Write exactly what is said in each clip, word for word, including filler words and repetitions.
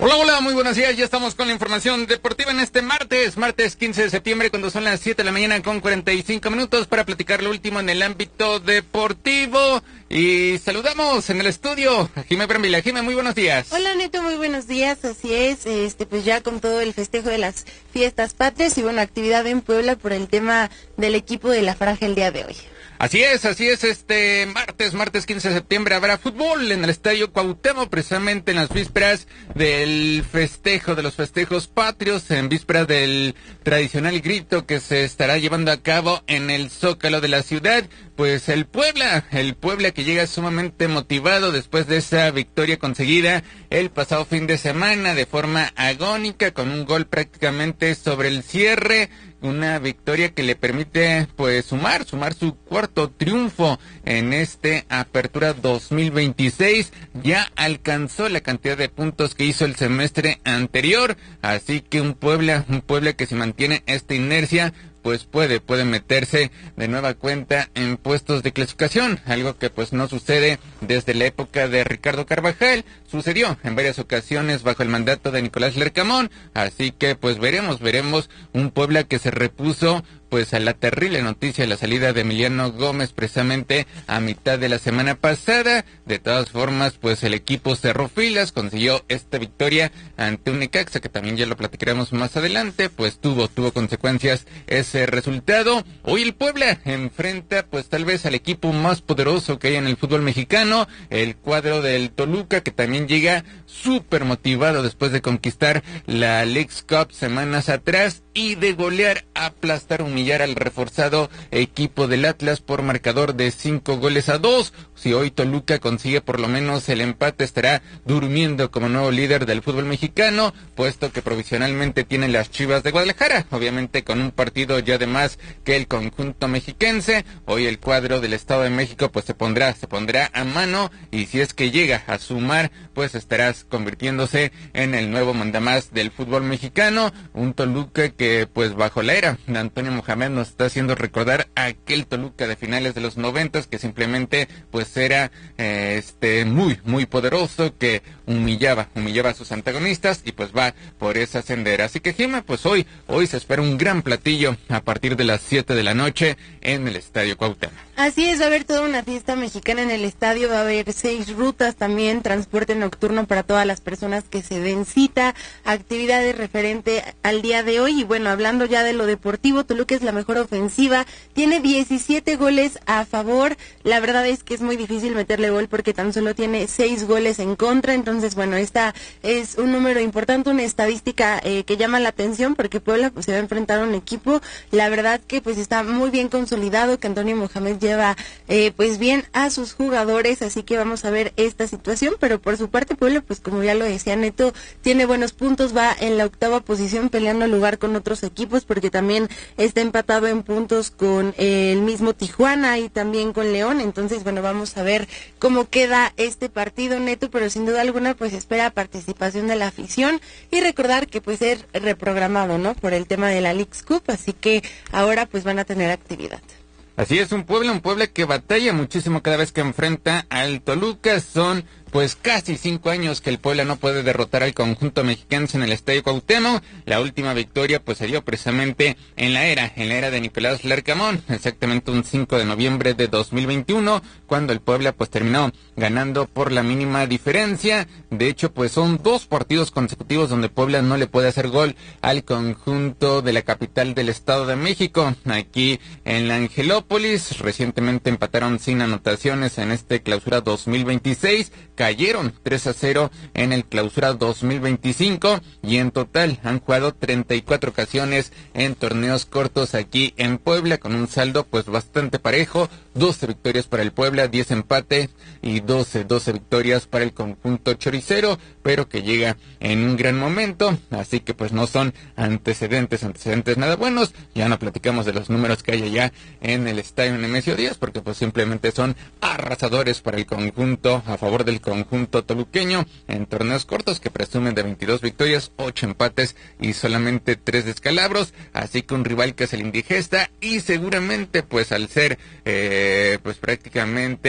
Hola, hola, muy buenos días. Ya estamos con la información deportiva en este martes, martes quince de septiembre, cuando son las siete de la mañana con cuarenta y cinco minutos para platicar lo último en el ámbito deportivo. Y saludamos en el estudio a Jimé Brambila. Jimé, muy buenos días. Hola, Neto, muy buenos días. Así es, este pues ya con todo el festejo de las fiestas patrias y bueno, actividad en Puebla por el tema del equipo de la Franja el día de hoy. Así es, así es, este martes, martes quince de septiembre habrá fútbol en el Estadio Cuauhtémoc, precisamente en las vísperas del festejo, de los festejos patrios, en vísperas del tradicional grito que se estará llevando a cabo en el Zócalo de la ciudad. Pues el Puebla, el Puebla que llega sumamente motivado después de esa victoria conseguida el pasado fin de semana de forma agónica, con un gol prácticamente sobre el cierre. Una victoria que le permite pues sumar, sumar su cuarto triunfo en este Apertura dos mil veintiséis. Ya alcanzó la cantidad de puntos que hizo el semestre anterior, así que un Puebla, un Puebla que si mantiene esta inercia, pues puede, puede meterse de nueva cuenta en puestos de clasificación, algo que pues no sucede desde la época de Ricardo Carvajal. Sucedió en varias ocasiones bajo el mandato de Nicolás Lercamón, así que pues veremos, veremos un Puebla que se repuso pues a la terrible noticia de la salida de Emiliano Gómez precisamente a mitad de la semana pasada. De todas formas, pues el equipo cerró filas, consiguió esta victoria ante un Necaxa que también ya lo platicaremos más adelante, pues tuvo, tuvo consecuencias ese resultado. Hoy el Puebla enfrenta pues tal vez al equipo más poderoso que hay en el fútbol mexicano, el cuadro del Toluca, que también llega súper motivado después de conquistar la Leagues Cup semanas atrás y de golear, aplastar, humillar al reforzado equipo del Atlas por marcador de cinco goles a dos. Si hoy Toluca consigue por lo menos el empate, estará durmiendo como nuevo líder del fútbol mexicano, puesto que provisionalmente tiene las Chivas de Guadalajara, obviamente con un partido ya de más que el conjunto mexiquense. Hoy el cuadro del Estado de México pues se pondrá, se pondrá a mano, y si es que llega a sumar, pues estarás convirtiéndose en el nuevo mandamás del fútbol mexicano. Un Toluca que que pues bajo la era de Antonio Mohamed nos está haciendo recordar a aquel Toluca de finales de los noventas, que simplemente pues era eh, este muy muy poderoso, que humillaba humillaba a sus antagonistas, y pues va por esa sendera. Así que Jimé, pues hoy hoy se espera un gran platillo a partir de las siete de la noche en el Estadio Cuauhtémoc. Así es, va a haber toda una fiesta mexicana en el estadio, va a haber seis rutas también, transporte nocturno para todas las personas que se den cita, actividades referente al día de hoy. Y bueno, hablando ya de lo deportivo, Toluca es la mejor ofensiva, tiene diecisiete goles a favor. La verdad es que es muy difícil meterle gol porque tan solo tiene seis goles en contra. Entonces, bueno, esta es un número importante, una estadística eh, que llama la atención, porque Puebla pues se va a enfrentar a un equipo, la verdad que pues está muy bien consolidado, que Antonio Mohamed lleva eh, pues bien a sus jugadores, así que vamos a ver esta situación. Pero por su parte Puebla, pues como ya lo decía Neto, tiene buenos puntos, va en la octava posición peleando el lugar con otros equipos, porque también está empatado en puntos con eh, el mismo Tijuana y también con León. Entonces bueno, vamos a ver cómo queda este partido, Neto, pero sin duda alguna pues espera participación de la afición, y recordar que pues es reprogramado, ¿no?, por el tema de la Leagues Cup, así que ahora pues van a tener actividad. Así es, un Puebla, un Puebla que batalla muchísimo cada vez que enfrenta al Toluca. Son pues casi cinco años que el Puebla no puede derrotar al conjunto mexiquense en el Estadio Cuauhtémoc. La última victoria pues se dio precisamente en la era, en la era de Nicolás Lercamón, exactamente un cinco de noviembre de dos mil veintiuno, cuando el Puebla pues terminó ganando por la mínima diferencia. De hecho, pues son dos partidos consecutivos donde Puebla no le puede hacer gol al conjunto de la capital del Estado de México. Aquí en la Angelópolis recientemente empataron sin anotaciones en este Clausura dos mil veintiséis, cayeron tres a cero en el Clausura dos mil veinticinco, y en total han jugado treinta y cuatro ocasiones en torneos cortos aquí en Puebla, con un saldo pues bastante parejo, doce victorias para el Puebla, diez empates y doce, doce victorias para el conjunto choricero, pero que llega en un gran momento, así que pues no son antecedentes, antecedentes nada buenos. Ya no platicamos de los números que hay allá en el estadio Nemesio Díaz, porque pues simplemente son arrasadores para el conjunto, a favor del conjunto toluqueño, en torneos cortos, que presumen de veintidós victorias, ocho empates y solamente tres descalabros. Así que un rival que se le indigesta, y seguramente pues al ser eh, pues prácticamente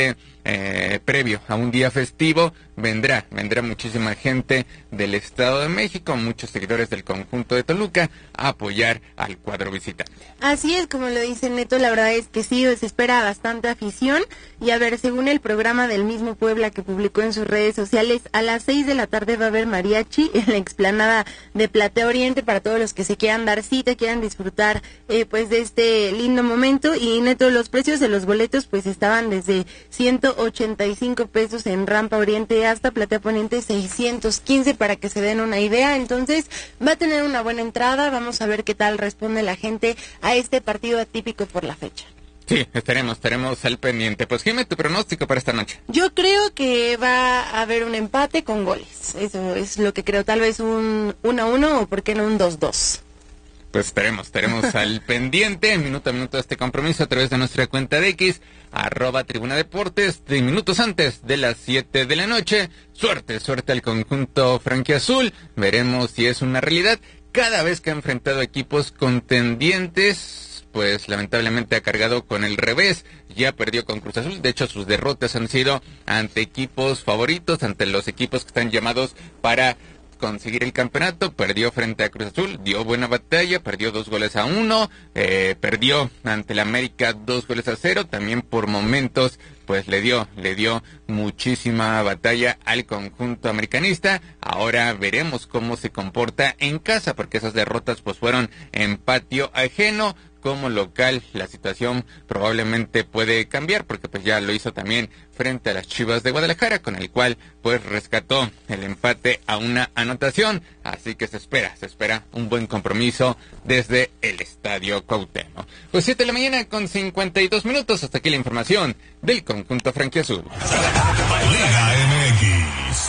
eh, previo a un día festivo, vendrá, vendrá muchísima gente del Estado de México, muchos seguidores del conjunto de Toluca, a apoyar al cuadro visitante. Así es, como lo dice Neto, la verdad es que sí, se espera bastante afición, y a ver, según el programa del mismo Puebla que publicó en sus redes sociales, a las seis de la tarde va a haber mariachi en la explanada de Platea Oriente para todos los que se quieran dar cita, quieran disfrutar eh, pues de este lindo momento. Y Neto, los precios de los boletos pues estaban desde ciento ochenta y cinco pesos en Rampa Oriente hasta Platea Poniente seiscientos quince, para que se den una idea. Entonces va a tener una buena entrada, vamos a ver qué tal responde la gente a este partido atípico por la fecha. Sí, estaremos, estaremos al pendiente. Pues, Jimé, tu pronóstico para esta noche. Yo creo que va a haber un empate con goles. Eso es lo que creo. Tal vez un uno a uno o por qué no un dos dos. Pues estaremos, estaremos al pendiente, minuto a minuto de este compromiso a través de nuestra cuenta de X, arroba Tribuna Deportes, de minutos antes de las siete de la noche. Suerte, suerte al conjunto franquiazul. Veremos si es una realidad. Cada vez que ha enfrentado equipos contendientes, pues lamentablemente ha cargado con el revés, ya perdió con Cruz Azul. De hecho, sus derrotas han sido ante equipos favoritos, ante los equipos que están llamados para conseguir el campeonato. Perdió frente a Cruz Azul, dio buena batalla, perdió dos goles a uno, eh, perdió ante el América dos goles a cero, también por momentos pues le dio, le dio muchísima batalla al conjunto americanista. Ahora veremos cómo se comporta en casa, porque esas derrotas pues fueron en patio ajeno. Como local la situación probablemente puede cambiar, porque pues ya lo hizo también frente a las Chivas de Guadalajara, con el cual pues rescató el empate a una anotación. Así que se espera, se espera un buen compromiso desde el Estadio Cuauhtémoc. Pues siete de la mañana con cincuenta y dos minutos, hasta aquí la información del conjunto franquiazul. Liga M X.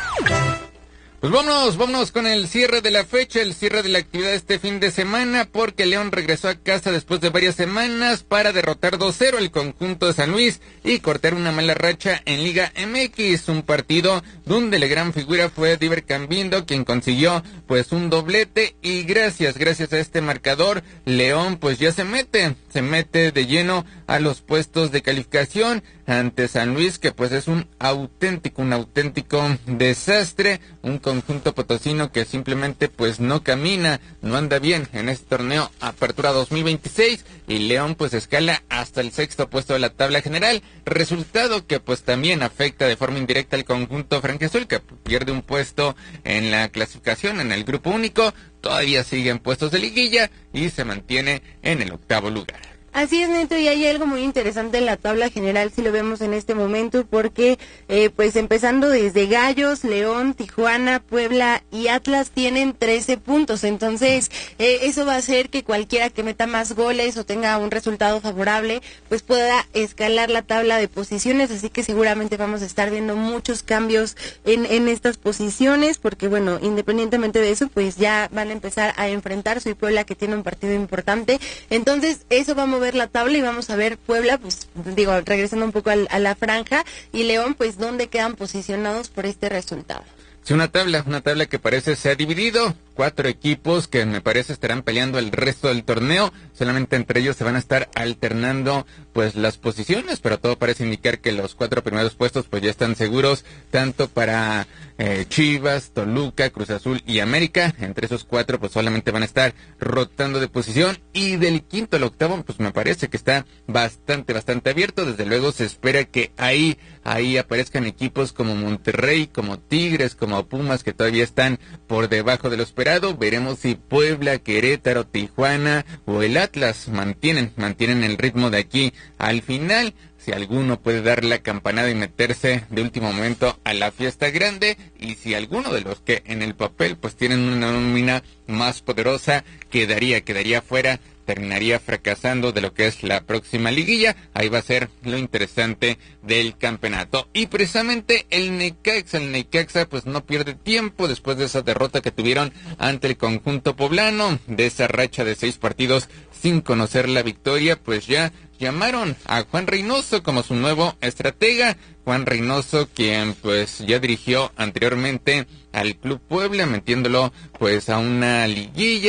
Pues vámonos, vámonos con el cierre de la fecha, el cierre de la actividad este fin de semana, porque León regresó a casa después de varias semanas para derrotar dos cero al conjunto de San Luis y cortar una mala racha en Liga M X, un partido donde la gran figura fue Diver Cambindo, quien consiguió pues un doblete, y gracias, gracias a este marcador, León pues ya se mete, se mete de lleno a los puestos de calificación ante San Luis, que pues es un auténtico, un auténtico desastre, un conjunto potosino que simplemente pues no camina, no anda bien en este torneo Apertura dos mil veintiséis, y León pues escala hasta el sexto puesto de la tabla general, resultado que pues también afecta de forma indirecta al conjunto franquiazul, que pierde un puesto en la clasificación en el grupo único, todavía sigue en puestos de liguilla y se mantiene en el octavo lugar. Así es, Neto, y hay algo muy interesante en la tabla general, si lo vemos en este momento, porque eh, pues empezando desde Gallos, León, Tijuana, Puebla y Atlas tienen trece puntos, entonces eh, eso va a hacer que cualquiera que meta más goles o tenga un resultado favorable, pues pueda escalar la tabla de posiciones, así que seguramente vamos a estar viendo muchos cambios en, en estas posiciones, porque bueno, independientemente de eso, pues ya van a empezar a enfrentarse, y Puebla que tiene un partido importante, entonces eso va a mover la tabla y vamos a ver Puebla, pues digo, regresando un poco al, a la franja, y León, pues dónde quedan posicionados por este resultado. Sí, una tabla, una tabla que parece se ha dividido, cuatro equipos que me parece estarán peleando el resto del torneo, solamente entre ellos se van a estar alternando pues las posiciones, pero todo parece indicar que los cuatro primeros puestos pues ya están seguros, tanto para eh, Chivas, Toluca, Cruz Azul y América. Entre esos cuatro pues solamente van a estar rotando de posición, y del quinto al octavo pues me parece que está bastante, bastante abierto. Desde luego se espera que ahí, ahí aparezcan equipos como Monterrey, como Tigres, como Pumas, que todavía están por debajo de lo esperado. Veremos si Puebla, Querétaro, Tijuana o el Atlas mantienen, mantienen el ritmo de aquí al final. Si alguno puede dar la campanada y meterse de último momento a la fiesta grande, y si alguno de los que en el papel pues tienen una nómina más poderosa quedaría, quedaría fuera, terminaría fracasando de lo que es la próxima liguilla. Ahí va a ser lo interesante del campeonato. Y precisamente el Necaxa, el Necaxa pues no pierde tiempo después de esa derrota que tuvieron ante el conjunto poblano, de esa racha de seis partidos sin conocer la victoria, pues ya llamaron a Juan Reynoso como su nuevo estratega. Juan Reynoso, quien pues ya dirigió anteriormente al Club Puebla, metiéndolo pues a una liguilla.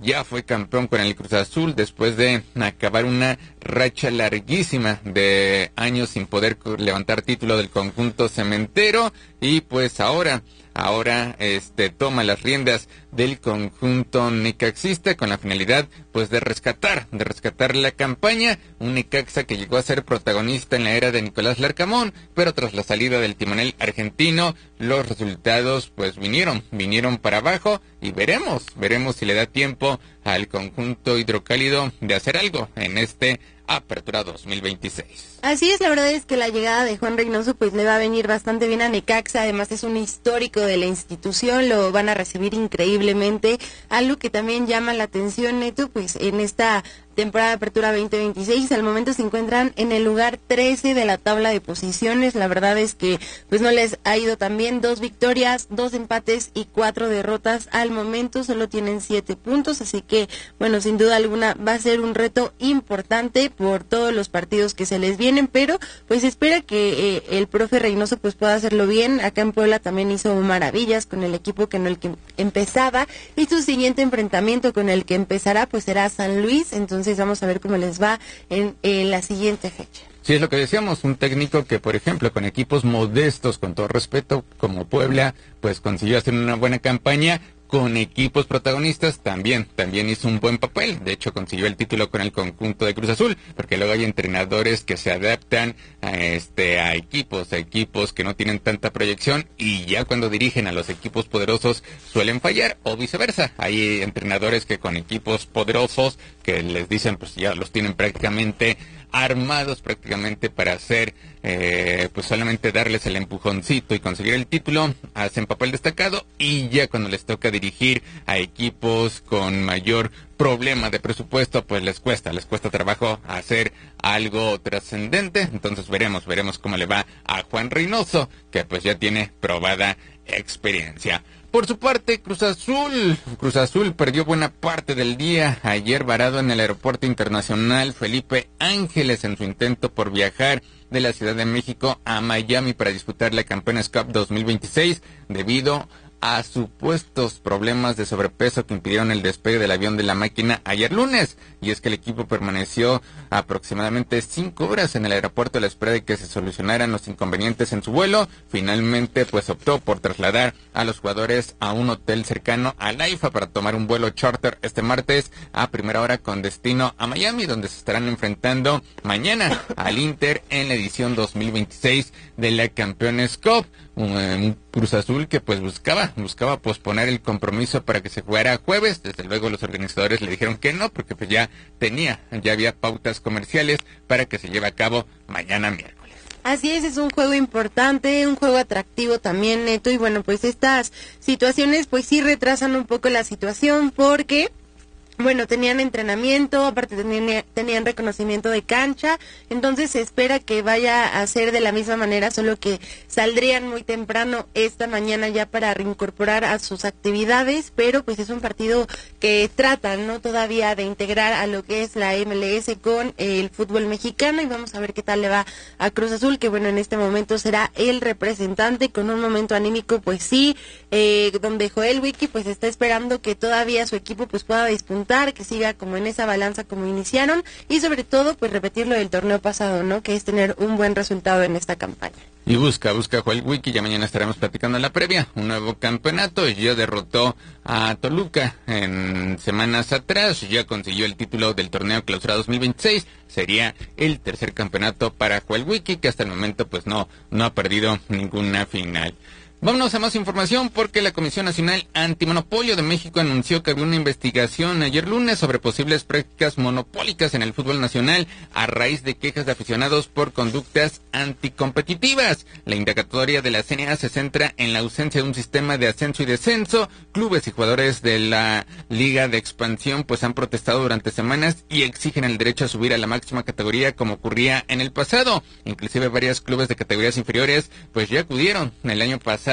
ya fue campeón con el Cruz Azul después de acabar una racha larguísima de años sin poder levantar título del conjunto cementero, y pues ahora ahora este toma las riendas del conjunto necaxista con la finalidad pues de rescatar, de rescatar la campaña, un Necaxa que llegó a ser protagonista en la era de Nicolás Larcamón, pero tras la salida del timonel argentino, los resultados pues vinieron, vinieron para abajo, y veremos, veremos si le da tiempo al conjunto hidrocálido de hacer algo en este Apertura dos mil veintiséis. Así es, la verdad es que la llegada de Juan Reynoso pues le va a venir bastante bien a Necaxa, además es un histórico de la institución, lo van a recibir increíblemente. Algo que también llama la atención, Neto, pues en esta temporada de Apertura veinte veintiséis, al momento se encuentran en el lugar trece de la tabla de posiciones. La verdad es que pues no les ha ido tan bien, dos victorias, dos empates y cuatro derrotas al momento, solo tienen siete puntos, así que bueno, sin duda alguna va a ser un reto importante por todos los partidos que se les vienen, pero pues espera que eh, el profe Reynoso pues pueda hacerlo bien. Acá en Puebla también hizo maravillas con el equipo que en el que empezaba, y su siguiente enfrentamiento con el que empezará pues será San Luis, entonces vamos a ver cómo les va en, en la siguiente fecha. Sí, es lo que decíamos, un técnico que, por ejemplo, con equipos modestos, con todo respeto, como Puebla, pues consiguió hacer una buena campaña. Con equipos protagonistas también, también hizo un buen papel. De hecho, consiguió el título con el conjunto de Cruz Azul, porque luego hay entrenadores que se adaptan a este a equipos, a equipos que no tienen tanta proyección, y ya cuando dirigen a los equipos poderosos suelen fallar, o viceversa. Hay entrenadores que con equipos poderosos que les dicen, pues ya los tienen prácticamente armados prácticamente para hacer, eh, pues solamente darles el empujoncito y conseguir el título, hacen papel destacado, y ya cuando les toca dirigir a equipos con mayor problema de presupuesto, pues les cuesta, les cuesta trabajo hacer algo trascendente. Entonces veremos, veremos cómo le va a Juan Reynoso, que pues ya tiene probada experiencia. Por su parte, Cruz Azul, Cruz Azul perdió buena parte del día ayer varado en el Aeropuerto Internacional Felipe Ángeles en su intento por viajar de la Ciudad de México a Miami para disputar la Campeones Cup dos mil veintiséis debido a supuestos problemas de sobrepeso que impidieron el despegue del avión de la máquina ayer lunes. Y es que el equipo permaneció aproximadamente cinco horas en el aeropuerto a la espera de que se solucionaran los inconvenientes en su vuelo. Finalmente, pues optó por trasladar a los jugadores a un hotel cercano a la I F A para tomar un vuelo charter este martes a primera hora con destino a Miami, donde se estarán enfrentando mañana al Inter en la edición dos mil veintiséis de la Campeones Cup. Un, un Cruz Azul que pues buscaba, buscaba posponer el compromiso para que se jugara jueves. Desde luego los organizadores le dijeron que no, porque pues ya tenía, ya había pautas comerciales para que se lleve a cabo mañana miércoles. Así es, es un juego importante, un juego atractivo también, Neto, y bueno, pues estas situaciones pues sí retrasan un poco la situación porque... bueno, tenían entrenamiento, aparte tenían, tenían reconocimiento de cancha, entonces se espera que vaya a ser de la misma manera, solo que saldrían muy temprano esta mañana ya para reincorporar a sus actividades, pero pues es un partido que tratan, ¿no?, todavía de integrar a lo que es la M L S con el fútbol mexicano, y vamos a ver qué tal le va a Cruz Azul, que bueno, en este momento será el representante con un momento anímico, pues sí, eh, donde Joel Wiki pues está esperando que todavía su equipo pues pueda despuntar, que siga como en esa balanza como iniciaron, y sobre todo pues repetir lo del torneo pasado, ¿no?, que es tener un buen resultado en esta campaña. Y busca, busca Joel Wiki, ya mañana estaremos platicando en la previa, un nuevo campeonato. Ya derrotó a Toluca en semanas atrás, ya consiguió el título del torneo Clausura dos mil veintiséis, sería el tercer campeonato para Joel Wiki, que hasta el momento pues no, no ha perdido ninguna final. Vámonos a más información porque la Comisión Nacional Antimonopolio de México anunció que había una investigación ayer lunes sobre posibles prácticas monopólicas en el fútbol nacional a raíz de quejas de aficionados por conductas anticompetitivas. La indagatoria de la C N A se centra en la ausencia de un sistema de ascenso y descenso. Clubes y jugadores de la Liga de Expansión pues han protestado durante semanas y exigen el derecho a subir a la máxima categoría como ocurría en el pasado. Inclusive varios clubes de categorías inferiores pues ya acudieron el año pasado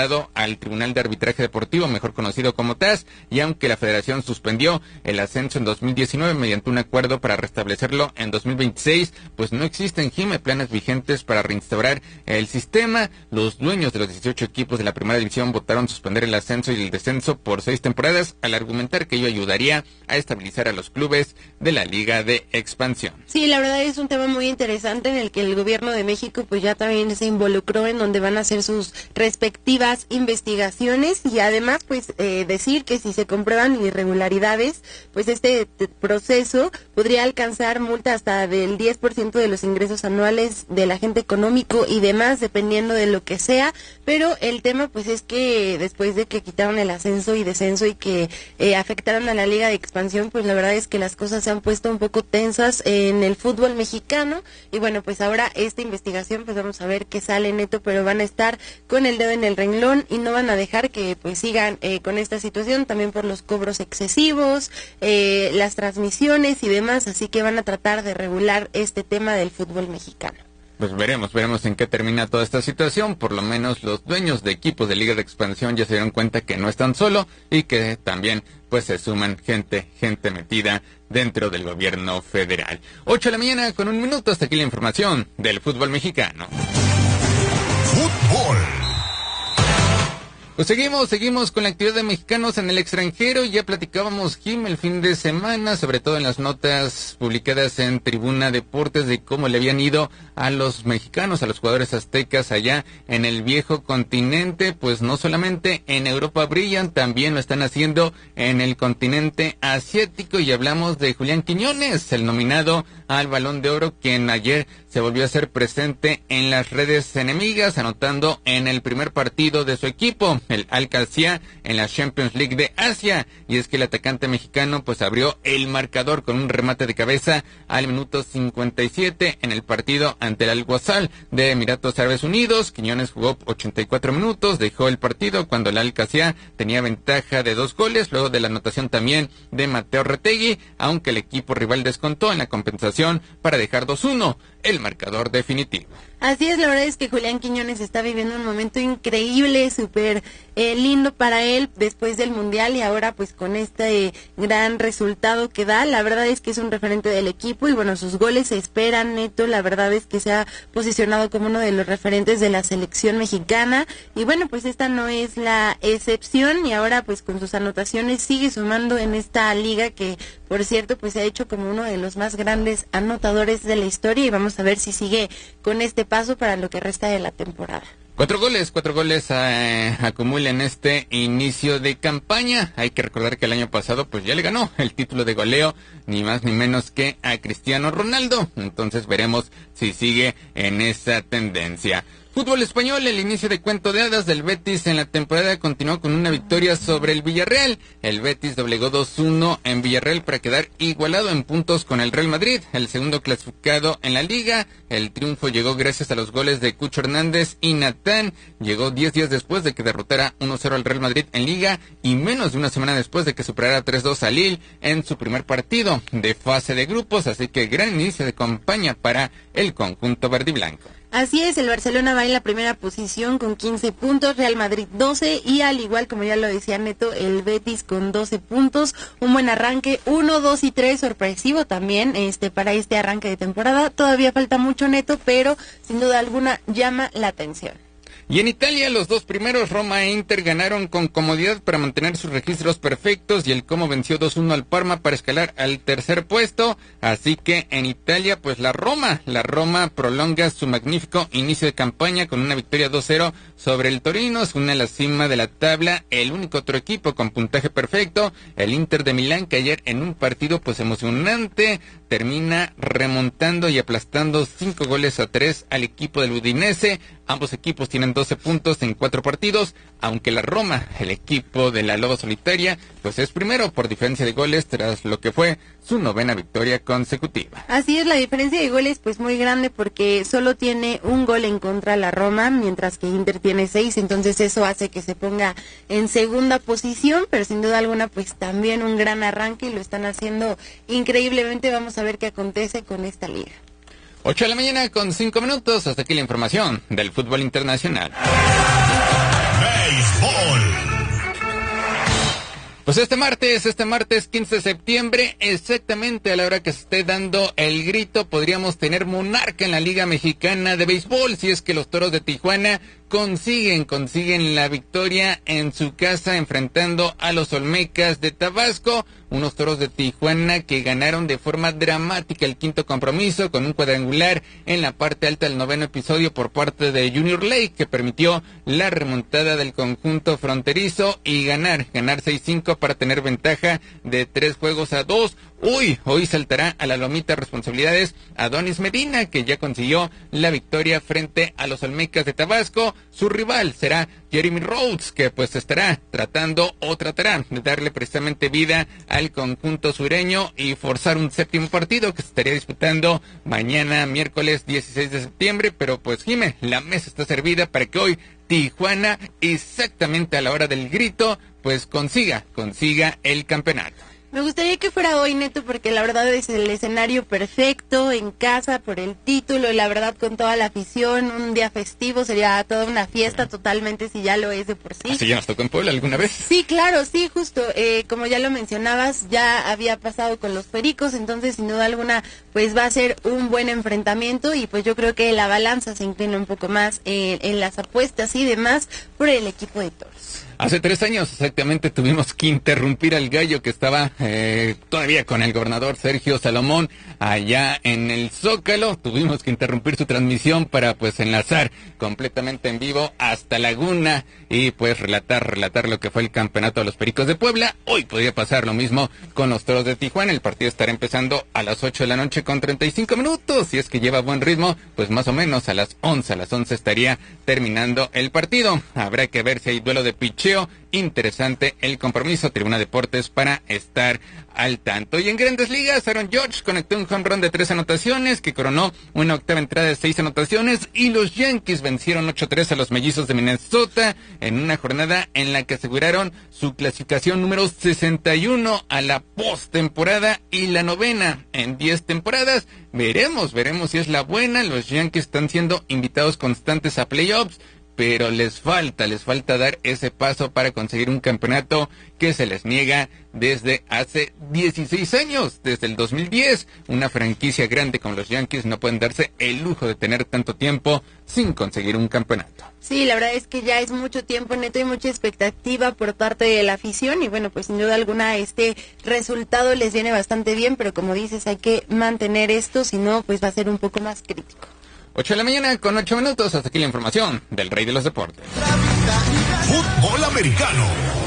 pasado al Tribunal de Arbitraje Deportivo, mejor conocido como T A S, y aunque la federación suspendió el ascenso en dos mil diecinueve mediante un acuerdo para restablecerlo en dos mil veintiséis, pues no existen, Jime, planes vigentes para reinstaurar el sistema. Los dueños de los dieciocho equipos de la primera división votaron suspender el ascenso y el descenso por seis temporadas, al argumentar que ello ayudaría a estabilizar a los clubes de la Liga de Expansión. Sí, la verdad es un tema muy interesante en el que el gobierno de México pues ya también se involucró, en donde van a hacer sus respectivas investigaciones y además pues eh, decir que si se comprueban irregularidades, pues este proceso podría alcanzar multa hasta del diez por ciento de los ingresos anuales del agente económico y demás, dependiendo de lo que sea, pero el tema pues es que después de que quitaron el ascenso y descenso y que eh, afectaron a la Liga de Expansión, pues la verdad es que las cosas se han puesto un poco tensas en el fútbol mexicano y bueno, pues ahora esta investigación pues vamos a ver qué sale, Neto, pero van a estar con el dedo en el renglón y no van a dejar que pues sigan eh, con esta situación, también por los cobros excesivos, eh, las transmisiones y demás, así que van a tratar de regular este tema del fútbol mexicano. Pues veremos, veremos en qué termina toda esta situación. Por lo menos los dueños de equipos de Liga de Expansión ya se dieron cuenta que no están solo y que también pues se suman gente, gente metida dentro del gobierno federal. ocho de la mañana con un minuto, hasta aquí la información del fútbol mexicano. Fútbol. Pues seguimos, seguimos con la actividad de mexicanos en el extranjero. Ya platicábamos, Jim, el fin de semana, sobre todo en las notas publicadas en Tribuna Deportes, de cómo le habían ido a los mexicanos, a los jugadores aztecas allá en el viejo continente. Pues no solamente en Europa brillan, también lo están haciendo en el continente asiático. Y hablamos de Julián Quiñones, el nominado al Balón de Oro, quien ayer se volvió a hacer presente en las redes enemigas, anotando en el primer partido de su equipo, el Al-Qassia, en la Champions League de Asia. Y es que el atacante mexicano pues abrió el marcador con un remate de cabeza al minuto cincuenta y siete en el partido ante el Al-Wassal de Emiratos Árabes Unidos. Quiñones jugó ochenta y cuatro minutos, dejó el partido cuando el Al-Qassia tenía ventaja de dos goles, luego de la anotación también de Mateo Retegui, aunque el equipo rival descontó en la compensación para dejar dos uno el marcador definitivo. Así es, la verdad es que Julián Quiñones está viviendo un momento increíble, súper eh, lindo para él después del Mundial y ahora pues con este eh, gran resultado que da. La verdad es que es un referente del equipo y bueno, sus goles se esperan, Neto. La verdad es que se ha posicionado como uno de los referentes de la selección mexicana y bueno, pues esta no es la excepción y ahora pues con sus anotaciones sigue sumando en esta liga que por cierto pues se ha hecho como uno de los más grandes anotadores de la historia y vamos a ver si sigue con este paso para lo que resta de la temporada. Cuatro goles, cuatro goles eh, acumula en este inicio de campaña. Hay que recordar que el año pasado pues ya le ganó el título de goleo, ni más ni menos que a Cristiano Ronaldo. Entonces veremos si sigue en esa tendencia. Fútbol español, el inicio de cuento de hadas del Betis en la temporada continuó con una victoria sobre el Villarreal. El Betis doblegó dos uno en Villarreal para quedar igualado en puntos con el Real Madrid, el segundo clasificado en la liga. El triunfo llegó gracias a los goles de Cucho Hernández y Natán. Llegó diez días después de que derrotara uno cero al Real Madrid en liga y menos de una semana después de que superara tres dos al Lille en su primer partido de fase de grupos. Así que gran inicio de campaña para el conjunto verde y blanco. Así es, el Barcelona va en la primera posición con quince puntos, Real Madrid doce y al igual como ya lo decía Neto, el Betis con doce puntos, un buen arranque, uno, dos y tres, sorpresivo también este para este arranque de temporada. Todavía falta mucho, Neto, pero sin duda alguna llama la atención. Y en Italia, los dos primeros, Roma e Inter, ganaron con comodidad para mantener sus registros perfectos y el Como venció dos uno al Parma para escalar al tercer puesto. Así que en Italia, pues la Roma, la Roma prolonga su magnífico inicio de campaña con una victoria dos cero sobre el Torino, se une a la cima de la tabla, el único otro equipo con puntaje perfecto, el Inter de Milán, que ayer en un partido pues emocionante termina remontando y aplastando cinco goles a tres al equipo del Udinese. Ambos equipos tienen doce puntos en cuatro partidos, aunque la Roma, el equipo de la Loba Solitaria, pues es primero por diferencia de goles tras lo que fue su novena victoria consecutiva. Así es, la diferencia de goles pues muy grande porque solo tiene un gol en contra la Roma, mientras que Inter tiene seis, entonces eso hace que se ponga en segunda posición, pero sin duda alguna pues también un gran arranque y lo están haciendo increíblemente. Vamos a ver qué acontece con esta liga. ocho de la mañana con cinco minutos, hasta aquí la información del fútbol internacional. Básquetbol. Pues este martes, este martes quince de septiembre, exactamente a la hora que se esté dando el grito, podríamos tener monarca en la Liga Mexicana de Béisbol, si es que los Toros de Tijuana consiguen, consiguen la victoria en su casa enfrentando a los Olmecas de Tabasco, unos Toros de Tijuana que ganaron de forma dramática el quinto compromiso con un cuadrangular en la parte alta del noveno episodio por parte de Junior Lake, que permitió la remontada del conjunto fronterizo y ganar, ganar seis cinco para tener ventaja de tres juegos a dos. Uy, hoy saltará a la lomita responsabilidades Adonis Medina, que ya consiguió la victoria frente a los Olmecas de Tabasco. Su rival será Jeremy Rhodes, que pues estará tratando o tratará de darle precisamente vida al conjunto sureño y forzar un séptimo partido que se estaría disputando mañana miércoles dieciséis de septiembre. Pero pues Jimé, la mesa está servida para que hoy Tijuana, exactamente a la hora del grito, pues consiga, consiga el campeonato. Me gustaría que fuera hoy, Neto, porque la verdad es el escenario perfecto, en casa, por el título, y la verdad con toda la afición, un día festivo, sería toda una fiesta totalmente, si ya lo es de por sí. ¿Así ya nos tocó en Puebla alguna vez? Sí, claro, sí, justo, eh, como ya lo mencionabas, ya había pasado con los Pericos, entonces sin duda alguna, pues va a ser un buen enfrentamiento, y pues yo creo que la balanza se inclina un poco más eh, en las apuestas y demás por el equipo de Toros. Hace tres años exactamente tuvimos que interrumpir al gallo que estaba eh, todavía con el gobernador Sergio Salomón allá en el Zócalo. Tuvimos que interrumpir su transmisión para pues enlazar completamente en vivo hasta Laguna y pues relatar, relatar lo que fue el campeonato de los Pericos de Puebla. Hoy podría pasar lo mismo con los Toros de Tijuana. El partido estará empezando a las ocho de la noche con treinta y cinco minutos. Si es que lleva buen ritmo, pues más o menos a las once, a las once estaría terminando el partido. Habrá que ver si hay duelo de picheo. Interesante el compromiso, Tribuna Deportes para estar al tanto. Y en Grandes Ligas, Aaron Judge conectó un home run de tres anotaciones que coronó una octava entrada de seis anotaciones, y los Yankees vencieron ocho tres a los Mellizos de Minnesota en una jornada en la que aseguraron su clasificación número sesenta y uno a la postemporada y la novena en diez temporadas. Veremos, veremos si es la buena. Los Yankees están siendo invitados constantes a playoffs, pero les falta, les falta dar ese paso para conseguir un campeonato que se les niega desde hace dieciséis años, desde el dos mil diez. Una franquicia grande como los Yankees no pueden darse el lujo de tener tanto tiempo sin conseguir un campeonato. Sí, la verdad es que ya es mucho tiempo, Neto, y mucha expectativa por parte de la afición, y bueno, pues sin duda alguna este resultado les viene bastante bien, pero como dices, hay que mantener esto, si no, pues va a ser un poco más crítico. ocho de la mañana con ocho minutos, hasta aquí la información del Rey de los Deportes. Fútbol americano.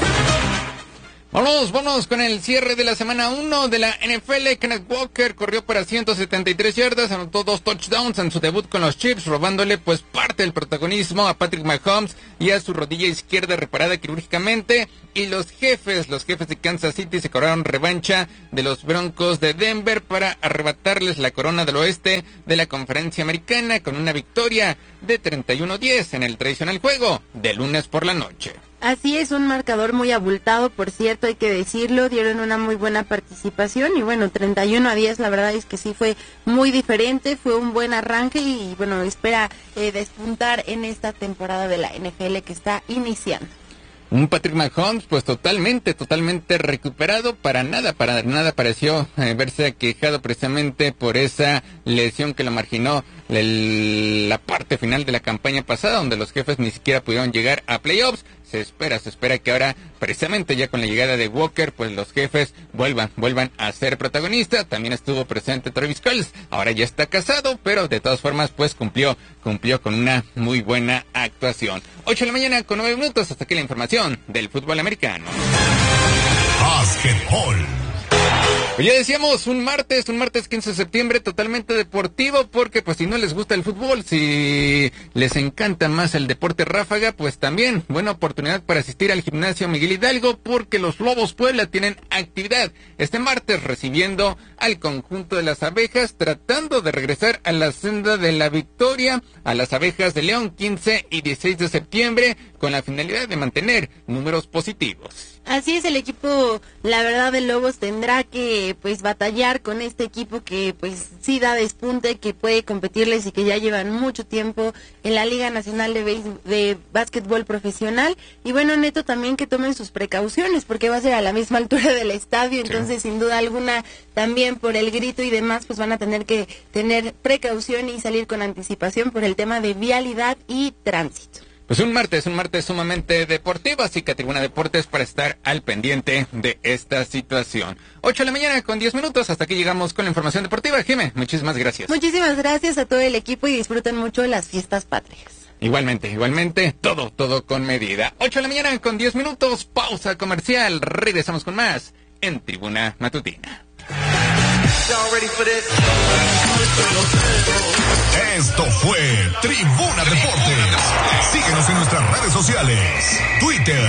Vamos, vamos con el cierre de la semana uno de la N F L. Kenneth Walker corrió para ciento setenta y tres yardas, anotó dos touchdowns en su debut con los Chiefs, robándole pues parte del protagonismo a Patrick Mahomes y a su rodilla izquierda reparada quirúrgicamente. Y los jefes, los jefes de Kansas City se cobraron revancha de los Broncos de Denver para arrebatarles la corona del oeste de la Conferencia Americana con una victoria de treinta y uno a diez en el tradicional juego de lunes por la noche. Así es, un marcador muy abultado, por cierto, hay que decirlo, dieron una muy buena participación y bueno, treinta y uno a diez, la verdad es que sí fue muy diferente, fue un buen arranque y bueno, espera eh, despuntar en esta temporada de la N F L que está iniciando. Un Patrick Mahomes pues totalmente, totalmente recuperado, para nada, para nada pareció eh, verse quejado precisamente por esa lesión que lo marginó el, la parte final de la campaña pasada, donde los jefes ni siquiera pudieron llegar a playoffs. Se espera, se espera que ahora, precisamente ya con la llegada de Walker, pues los jefes vuelvan, vuelvan a ser protagonistas. También estuvo presente Travis Kelce, ahora ya está casado, pero de todas formas, pues cumplió, cumplió con una muy buena actuación. ocho de la mañana con nueve minutos, hasta aquí la información del fútbol americano. Básquetbol. Pues ya decíamos, un martes, un martes quince de septiembre totalmente deportivo, porque pues si no les gusta el fútbol, si les encanta más el deporte ráfaga, pues también buena oportunidad para asistir al gimnasio Miguel Hidalgo, porque los Lobos Puebla tienen actividad este martes recibiendo al conjunto de las Abejas, tratando de regresar a la senda de la victoria, a las Abejas de León, quince y dieciséis de septiembre, con la finalidad de mantener números positivos. Así es, el equipo, la verdad, de Lobos tendrá que pues batallar con este equipo que pues sí da despunte, que puede competirles y que ya llevan mucho tiempo en la Liga Nacional de, Béis- de Básquetbol Profesional. Y bueno, Neto, también que tomen sus precauciones porque va a ser a la misma altura del estadio, entonces sí. Sin duda alguna también por el grito y demás pues van a tener que tener precaución y salir con anticipación por el tema de vialidad y tránsito. Pues un martes, un martes sumamente deportivo, así que Tribuna Deportes para estar al pendiente de esta situación. ocho de la mañana con diez minutos, hasta aquí llegamos con la información deportiva. Jimé, muchísimas gracias. Muchísimas gracias a todo el equipo y disfruten mucho las fiestas patrias. Igualmente, igualmente, todo, todo con medida. ocho de la mañana con diez minutos, pausa comercial, regresamos con más en Tribuna Matutina. Esto fue Tribuna Deportes. Síguenos en nuestras redes sociales. Twitter.